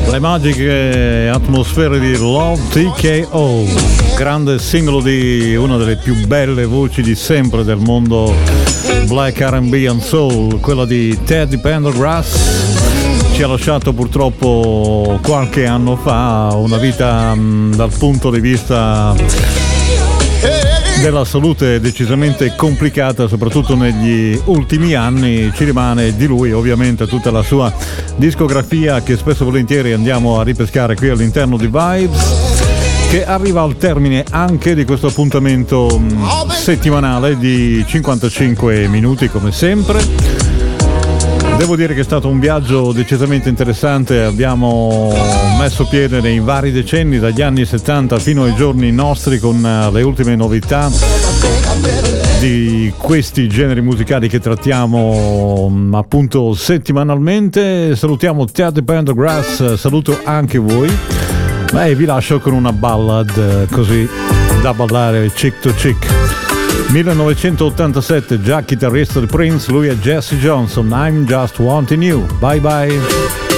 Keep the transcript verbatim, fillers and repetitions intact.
Le magiche atmosfere di Love T K O, grande singolo di una delle più belle voci di sempre del mondo Black R and B and Soul, quella di Teddy Pendergrass. Ci ha lasciato purtroppo qualche anno fa, una vita mh, dal punto di vista della salute decisamente complicata, soprattutto negli ultimi anni. Ci rimane di lui ovviamente tutta la sua discografia, che spesso e volentieri andiamo a ripescare qui all'interno di Vibes, che arriva al termine anche di questo appuntamento mh, settimanale di cinquantacinque minuti come sempre. Devo dire che è stato un viaggio decisamente interessante. Abbiamo messo piede nei vari decenni, dagli anni settanta fino ai giorni nostri, con le ultime novità di questi generi musicali che trattiamo appunto settimanalmente. Salutiamo Teddy Pendergrass, saluto anche voi e vi lascio con una ballad così da ballare chick to chick. millenovecentottantasette, già chitarrista di Prince, lui è Jesse Johnson, I'm Just Wanting You. Bye bye.